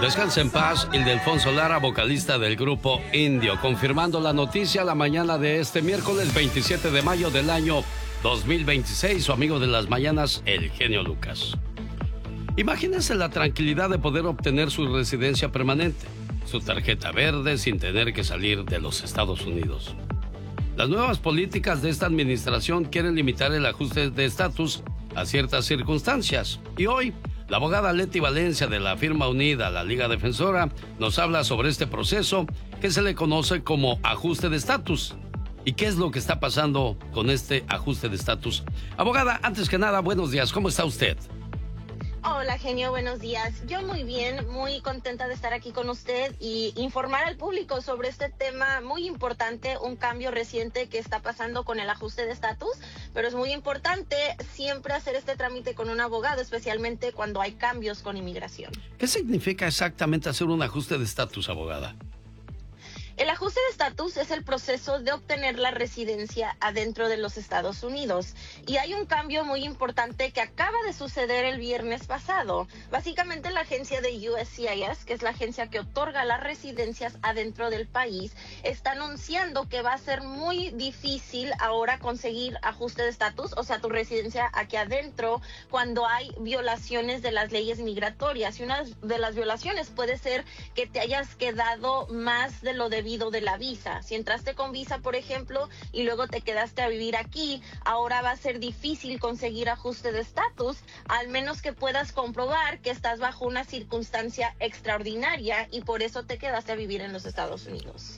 Descansa en paz, Ildefonso Lara, vocalista del grupo Indio, confirmando la noticia la mañana de este miércoles 27 de mayo del año 2026. Su amigo de las mañanas, el genio Lucas. Imagínense la tranquilidad de poder obtener su residencia permanente, su tarjeta verde, sin tener que salir de los Estados Unidos. Las nuevas políticas de esta administración quieren limitar el ajuste de estatus a ciertas circunstancias. Y hoy, la abogada Leti Valencia de la firma unida, la Liga Defensora, nos habla sobre este proceso que se le conoce como ajuste de estatus. ¿Y qué es lo que está pasando con este ajuste de estatus? Abogada, antes que nada, buenos días. ¿Cómo está usted? Hola, genio, buenos días. Yo muy bien, muy contenta de estar aquí con usted y informar al público sobre este tema muy importante, un cambio reciente que está pasando con el ajuste de estatus, pero es muy importante siempre hacer este trámite con un abogado, especialmente cuando hay cambios con inmigración. ¿Qué significa exactamente hacer un ajuste de estatus, abogada? El ajuste de estatus es el proceso de obtener la residencia adentro de los Estados Unidos. Y hay un cambio muy importante que acaba de suceder el viernes pasado. Básicamente la agencia de USCIS, que es la agencia que otorga las residencias adentro del país, está anunciando que va a ser muy difícil ahora conseguir ajuste de estatus, o sea, tu residencia aquí adentro, cuando hay violaciones de las leyes migratorias. Y una de las violaciones puede ser que te hayas quedado más de lo debido de la visa. Si entraste con visa, por ejemplo, y luego te quedaste a vivir aquí, ahora va a ser difícil conseguir ajuste de estatus, al menos que puedas comprobar que estás bajo una circunstancia extraordinaria y por eso te quedaste a vivir en los Estados Unidos.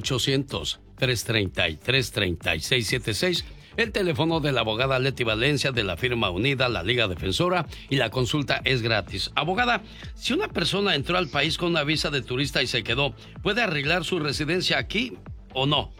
1-800-333-3676, el teléfono de la abogada Leti Valencia de la firma unida, la Liga Defensora, y la consulta es gratis. Abogada, si una persona entró al país con una visa de turista y se quedó, ¿puede arreglar su residencia aquí o no?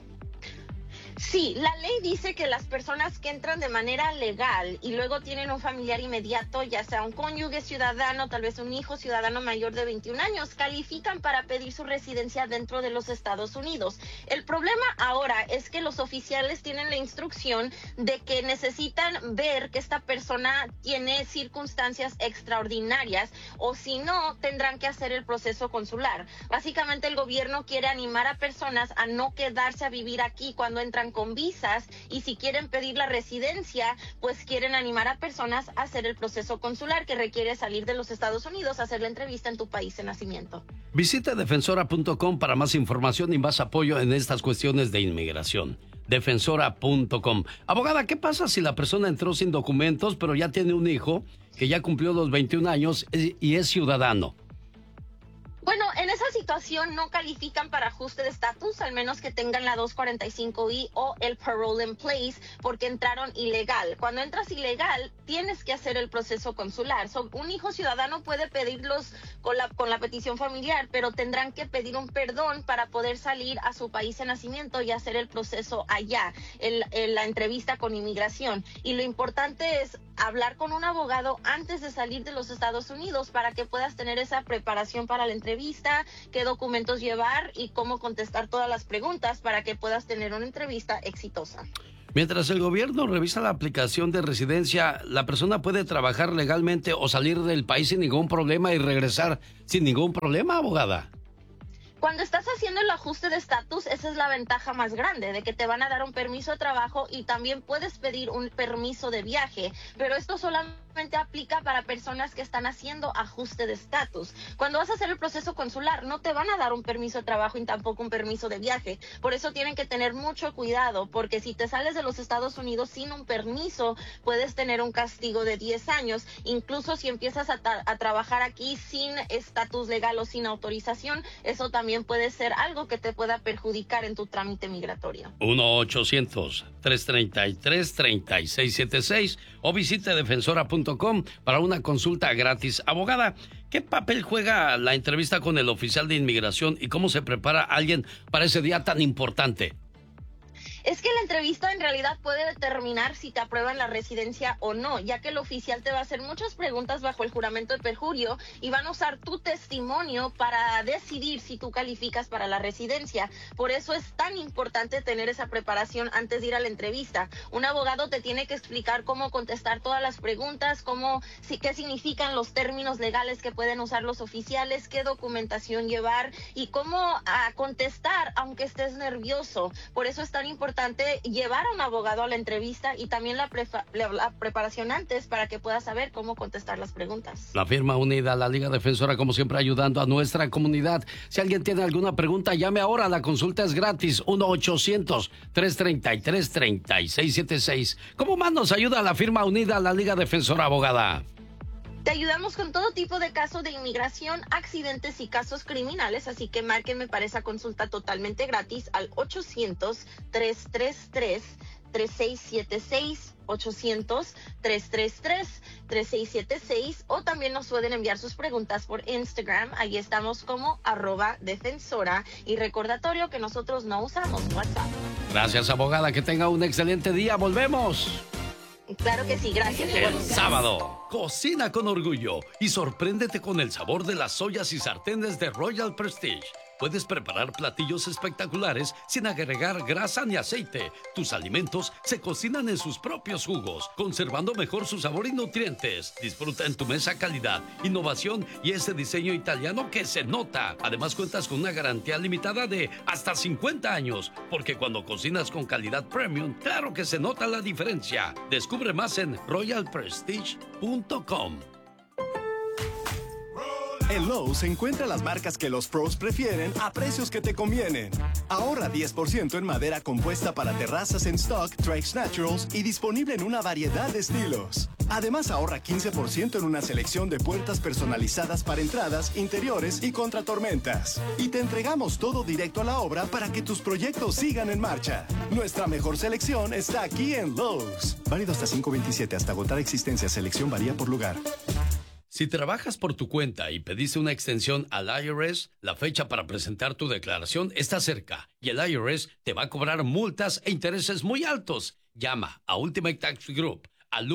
Sí, la ley dice que las personas que entran de manera legal y luego tienen un familiar inmediato, ya sea un cónyuge ciudadano, tal vez un hijo ciudadano mayor de 21 años, califican para pedir su residencia dentro de los Estados Unidos. El problema ahora es que los oficiales tienen la instrucción de que necesitan ver que esta persona tiene circunstancias extraordinarias o si no, tendrán que hacer el proceso consular. Básicamente el gobierno quiere animar a personas a no quedarse a vivir aquí cuando entran con visas y si quieren pedir la residencia, pues quieren animar a personas a hacer el proceso consular que requiere salir de los Estados Unidos, hacer la entrevista en tu país de nacimiento. Visita defensora.com para más información y más apoyo en estas cuestiones de inmigración. Defensora.com. Abogada, ¿qué pasa si la persona entró sin documentos, pero ya tiene un hijo que ya cumplió los 21 años y es ciudadano? Bueno, en esa situación no califican para ajuste de estatus, al menos que tengan la 245I o el parole in place, porque entraron ilegal. Cuando entras ilegal, tienes que hacer el proceso consular. Un hijo ciudadano puede pedirlos con la petición familiar, pero tendrán que pedir un perdón para poder salir a su país de nacimiento y hacer el proceso allá, la entrevista con inmigración. Y lo importante es hablar con un abogado antes de salir de los Estados Unidos para que puedas tener esa preparación para la entrevista, qué documentos llevar y cómo contestar todas las preguntas para que puedas tener una entrevista exitosa. Mientras el gobierno revisa la aplicación de residencia, ¿la persona puede trabajar legalmente o salir del país sin ningún problema y regresar sin ningún problema, abogada? Cuando estás haciendo el ajuste de estatus, esa es la ventaja más grande, de que te van a dar un permiso de trabajo y también puedes pedir un permiso de viaje, pero esto solamente aplica para personas que están haciendo ajuste de estatus. Cuando vas a hacer el proceso consular, no te van a dar un permiso de trabajo y tampoco un permiso de viaje. Por eso tienen que tener mucho cuidado, porque si te sales de los Estados Unidos sin un permiso, puedes tener un castigo de 10 años. Incluso si empiezas a trabajar aquí sin estatus legal o sin autorización, eso también puede ser algo que te pueda perjudicar en tu trámite migratorio. 1-800-333-3676 o visite defensora.com para una consulta gratis. Abogada, ¿qué papel juega la entrevista con el oficial de inmigración y cómo se prepara alguien para ese día tan importante? Es que la entrevista en realidad puede determinar si te aprueban la residencia o no, ya que el oficial te va a hacer muchas preguntas bajo el juramento de perjurio y van a usar tu testimonio para decidir si tú calificas para la residencia. Por eso es tan importante tener esa preparación antes de ir a la entrevista. Un abogado te tiene que explicar cómo contestar todas las preguntas, qué significan los términos legales que pueden usar los oficiales, qué documentación llevar y cómo contestar aunque estés nervioso. Por eso es tan importante llevar a un abogado a la entrevista y también la preparación antes para que puedas saber cómo contestar las preguntas. La firma unida, la Liga Defensora, como siempre, ayudando a nuestra comunidad. Si alguien tiene alguna pregunta, llame ahora. La consulta es gratis. 1-800-333-3676. ¿Cómo más nos ayuda la firma unida, la Liga Defensora, abogada? Te ayudamos con todo tipo de casos de inmigración, accidentes y casos criminales, así que márquenme para esa consulta totalmente gratis al 800-333-3676, 800-333-3676, o también nos pueden enviar sus preguntas por Instagram. Ahí estamos como @defensora, y recordatorio que nosotros no usamos WhatsApp. Gracias, abogada, que tenga un excelente día. Volvemos. Claro que sí, gracias. El sábado, cocina con orgullo y sorpréndete con el sabor de las ollas y sartenes de Royal Prestige. Puedes preparar platillos espectaculares sin agregar grasa ni aceite. Tus alimentos se cocinan en sus propios jugos, conservando mejor su sabor y nutrientes. Disfruta en tu mesa calidad, innovación y ese diseño italiano que se nota. Además, cuentas con una garantía limitada de hasta 50 años, porque cuando cocinas con calidad premium, claro que se nota la diferencia. Descubre más en royalprestige.com. En Lowe's encuentra las marcas que los pros prefieren a precios que te convienen. Ahorra 10% en madera compuesta para terrazas en stock Trex Naturals y disponible en una variedad de estilos. Además, ahorra 15% en una selección de puertas personalizadas para entradas, interiores y contra tormentas. Y te entregamos todo directo a la obra para que tus proyectos sigan en marcha. Nuestra mejor selección está aquí en Lowe's. Válido hasta 5/27. Hasta agotar existencia. Selección varía por lugar. Si trabajas por tu cuenta y pediste una extensión al IRS, la fecha para presentar tu declaración está cerca y el IRS te va a cobrar multas e intereses muy altos. Llama a Ultimate Tax Group al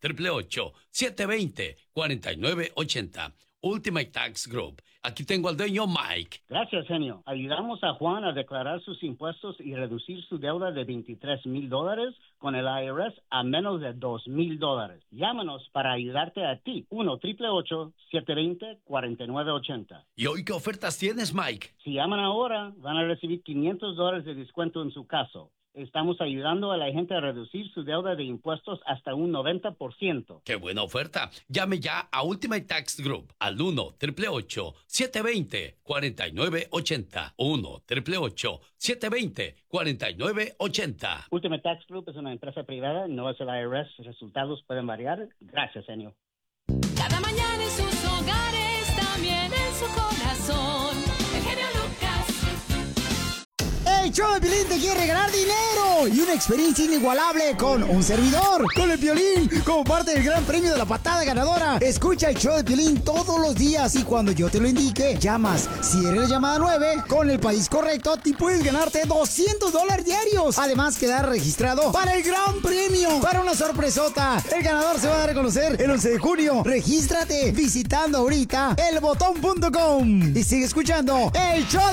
1-888-720-4980. Ultimate Tax Group. Aquí tengo al dueño, Mike. Gracias, genio. Ayudamos a Juan a declarar sus impuestos y reducir su deuda de $23,000 con el IRS a menos de $2,000. Llámanos para ayudarte a ti. 1-888-720-4980. ¿Y hoy qué ofertas tienes, Mike? Si llaman ahora, van a recibir $500 de descuento en su caso. Estamos ayudando a la gente a reducir su deuda de impuestos hasta un 90%. ¡Qué buena oferta! Llame ya a Ultimate Tax Group al 1-888-720-4980. 1-888-720-4980. Ultimate Tax Group es una empresa privada, no es el IRS. Resultados pueden variar. Gracias, señor. Cada mañana en sus hogares, también en su corazón. El genio Lucas. El show de Piolín te quiere regalar dinero y una experiencia inigualable con un servidor, con el Piolín, como parte del gran premio de la patada ganadora. Escucha el show de Piolín todos los días y cuando yo te lo indique, llamas. Si eres la llamada 9, con el país correcto, y puedes ganarte $200 diarios. Además, quedar registrado para el gran premio, para una sorpresota. El ganador se va a dar a conocer el 11 de junio. Regístrate visitando ahorita elbotón.com y sigue escuchando el show